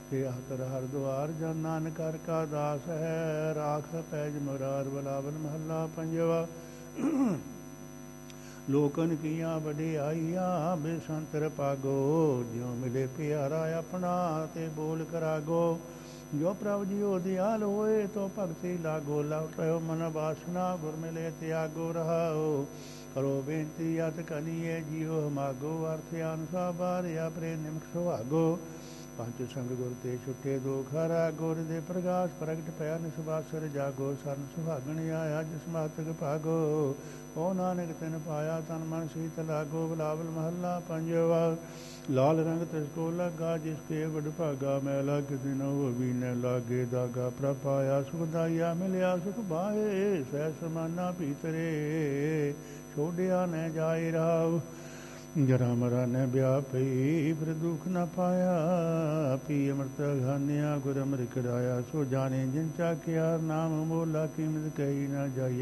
ਤੇ ਹਤਰ ਹਰ ਦੁਆਰ ਜਨ ਨਾਨਕ ਹਰਿ ਕਾ ਦਾਸ ਹੈ। ਰਾਖ ਪੈਜ ਮੁਰਾਰ ਬਲਾਵਲ ਮਹੱਲਾ ਪੰਜਵਾ। ਲੋਕਨ ਕੀਆਂ ਵਡਿਆਈਆਂ ਬੇਸੰਤਰ ਪਾਗੋ। ਜਿਉ ਮਿਲੇ ਪਿਆਰਾ ਆਪਣਾ ਤੇ ਬੋਲ ਕਰਾਗੋ। ਜੋ ਪ੍ਰਭ ਜੀਓ ਦਿਆਲ ਹੋਏ ਤੋ ਭਗਤੀ ਲਾਗੋ। ਲਵ ਮਨ ਬਾਸਨਾ ਗੁਰ ਮਿਲੇ ਤਿਆਗੋ ਰਹਾਓ। ਕਰੋ ਬੇਨਤੀ ਅਤ ਕਨੀਏ ਜੀਓ ਮਾਗੋ। ਅਰਥ ਅਨੁਸਾਰ ਬਾਰਿਆ ਪ੍ਰੇ ਨਿਮਖ ਸੁਹਾਗੋ। ਪੰਜ ਸੰਗ ਗੁਰ ਤੇ ਛੁੱਟੇ ਦੋ ਖਾਰਾ। ਗੁਰ ਦੇ ਪ੍ਰਗਾਸ ਪ੍ਰਗਟ ਪਿਆ ਨਿਸਬਾਸਰ ਜਾਗੋ। ਸਰਨ ਸੁਹਾਗਣ ਆਇਆ ਜਿਸ ਮਾਤਕ ਭਾਗੋ। ਓ ਨਾਨਕ ਤਿਨ ਪਾਇਆ ਤਨ ਮਨ ਸੀਤ ਲਾਗੋ। ਬਲਾਵਲ ਮਹੱਲਾ ਪੰਜਵਾ। ਲਾਲ ਰੰਗ ਤਿਸ ਕੋ ਲੱਗਾ ਜਿਸ ਕੇ ਵਡ ਭਾਗਾ। ਮੈਲਾ ਕਿਸੀ ਨ ਹੋਵੀ ਨ ਲਾਗੇ ਦਾਗਾ। ਪ੍ਰਭ ਪਾਇਆ ਸੁਖਦਾਈਆ ਮਿਲਿਆ ਸੁਖ ਬਾਹੇ। ਸਹਿ ਸਮਾਨਾ ਭੀਤਰੇ ਛੋੜਿਆ ਨ ਜਾਏ ਰਾਵ। ਜਰਾ ਮਰਾ ਨ ਵਿਆਪਈ ਫਿਰ ਦੁਖ ਨ ਪਾਇਆ। ਪੀ ਅੰਮ੍ਰਿਤ ਘਾਨਿਆ ਗੁਰ ਅੰਮ੍ਰਿਤ ਕਰਾਇਆ। ਸੋ ਜਾਣੇ ਜਿਨ ਚਾਖਿਆ ਨਾਮ ਮੋਲਾ ਕੀਮਤ ਕਹੀ ਨ ਜਾਈਏ।